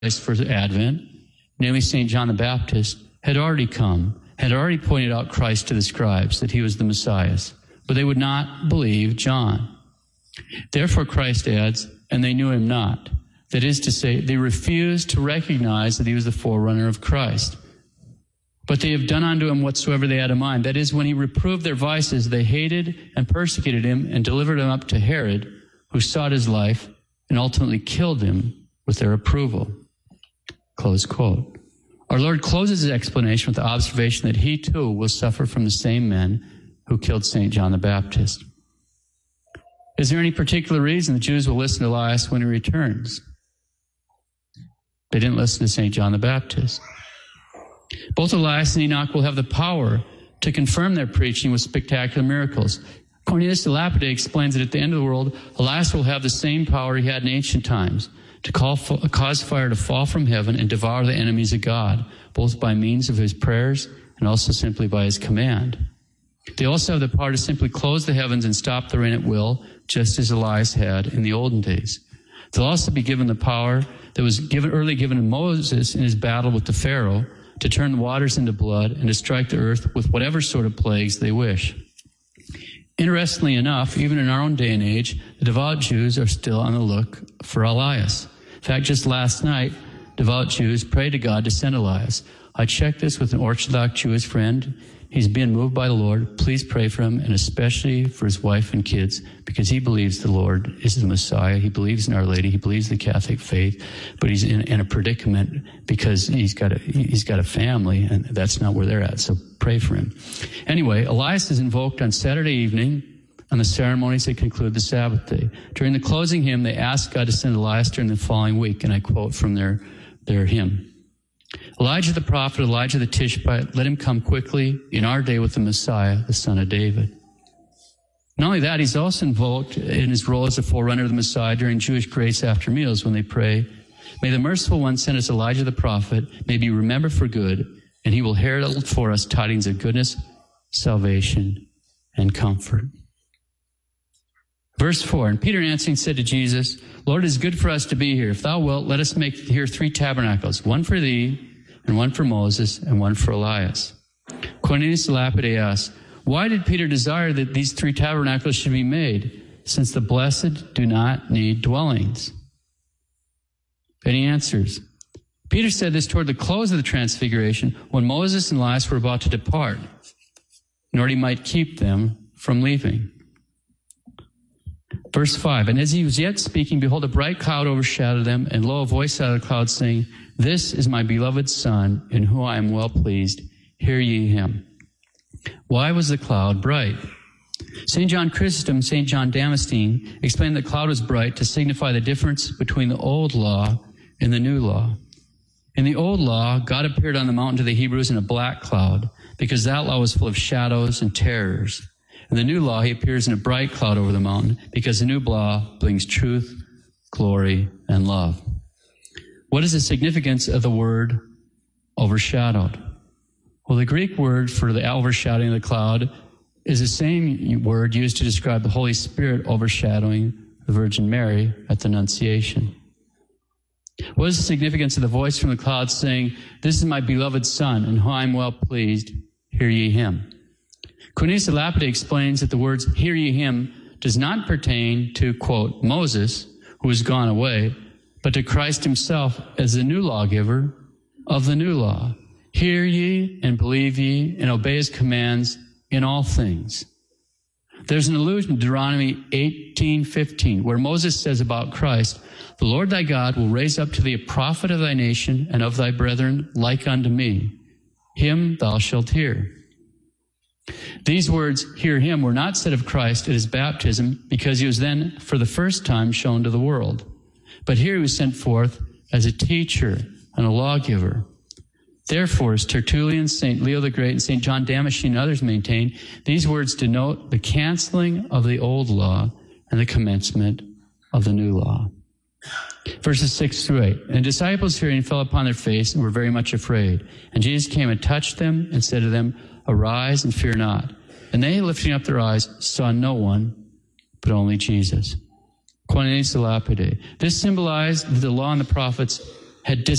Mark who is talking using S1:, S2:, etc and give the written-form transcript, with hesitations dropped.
S1: for the Advent, namely St. John the Baptist, had already come, had already pointed out Christ to the scribes, that he was the Messiah, but they would not believe John. Therefore, Christ adds, and they knew him not. That is to say, they refused to recognize that he was the forerunner of Christ. But they have done unto him whatsoever they had in mind. That is, when he reproved their vices, they hated and persecuted him and delivered him up to Herod, who sought his life and ultimately killed him with their approval. Close quote. Our Lord closes his explanation with the observation that he too will suffer from the same men who killed St. John the Baptist. Is there any particular reason the Jews will listen to Elias when he returns? They didn't listen to St. John the Baptist. Both Elias and Enoch will have the power to confirm their preaching with spectacular miracles. Cornelius de Lapide explains that at the end of the world, Elias will have the same power he had in ancient times, to cause fire to fall from heaven and devour the enemies of God, both by means of his prayers and also simply by his command. They also have the power to simply close the heavens and stop the rain at will, just as Elias had in the olden days. They'll also be given the power that was early given to Moses in his battle with the Pharaoh, to turn the waters into blood and to strike the earth with whatever sort of plagues they wish. Interestingly enough, even in our own day and age, the devout Jews are still on the look for Elias. In fact, just last night, devout Jews prayed to God to send Elias. I checked this with an Orthodox Jewish friend. He's being moved by the Lord. Please pray for him, and especially for his wife and kids, because he believes the Lord is the Messiah. He believes in Our Lady. He believes the Catholic faith, but he's in a predicament because he's got a family, and that's not where they're at. So pray for him. Anyway, Elias is invoked on Saturday evening on the ceremonies that conclude the Sabbath day. During the closing hymn, they ask God to send Elias during the following week, and I quote from their hymn. Elijah the prophet, Elijah the Tishbite, let him come quickly in our day with the Messiah, the son of David. Not only that, he's also invoked in his role as a forerunner of the Messiah during Jewish grace after meals when they pray, may the merciful one send us Elijah the prophet, may be remembered for good, and he will herald for us tidings of goodness, salvation, and comfort. Verse 4, and Peter answering said to Jesus, Lord, it is good for us to be here. If thou wilt, let us make here 3 tabernacles, one for thee, and one for Moses, and one for Elias. Cornelius de Lapide asks, why did Peter desire that these 3 tabernacles should be made, since the blessed do not need dwellings? And he answers, Peter said this toward the close of the Transfiguration, when Moses and Elias were about to depart, in order he might keep them from leaving. Verse 5, and as he was yet speaking, behold, a bright cloud overshadowed them, and lo, a voice out of the cloud saying, this is my beloved Son, in whom I am well pleased. Hear ye him. Why was the cloud bright? St. John Chrysostom, St. John Damascene explained the cloud was bright to signify the difference between the old law and the new law. In the old law, God appeared on the mountain to the Hebrews in a black cloud, because that law was full of shadows and terrors. In the new law, he appears in a bright cloud over the mountain, because the new law brings truth, glory, and love. What is the significance of the word overshadowed? Well, the Greek word for the overshadowing of the cloud is the same word used to describe the Holy Spirit overshadowing the Virgin Mary at the Annunciation. What is the significance of the voice from the cloud saying, this is my beloved Son, in whom I am well pleased, hear ye him? Cornelius de Lapide explains that the words, hear ye him, does not pertain to, quote, Moses, who is gone away, but to Christ himself as the new lawgiver of the new law. Hear ye and believe ye and obey his commands in all things. There's an allusion to Deuteronomy 18:15, where Moses says about Christ, the Lord thy God will raise up to thee a prophet of thy nation and of thy brethren like unto me. Him thou shalt hear. These words, hear him, were not said of Christ at his baptism, because he was then for the first time shown to the world. But here he was sent forth as a teacher and a lawgiver. Therefore, as Tertullian, St. Leo the Great, and St. John Damascene and others maintain, these words denote the canceling of the old law and the commencement of the new law. Verses 6 through 8. And the disciples hearing fell upon their face and were very much afraid. And Jesus came and touched them and said to them, arise and fear not. And they, lifting up their eyes, saw no one, but only Jesus. Cornelius de Lapide. This symbolized that the law and the prophets had